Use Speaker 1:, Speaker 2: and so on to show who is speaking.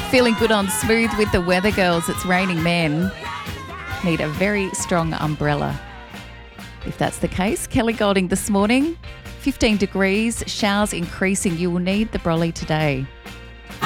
Speaker 1: Feeling good on Smooth with the weather, girls. It's raining men. Need a very strong umbrella. If that's the case, Kelly Golding this morning, 15 degrees, showers increasing. You will need the brolly today.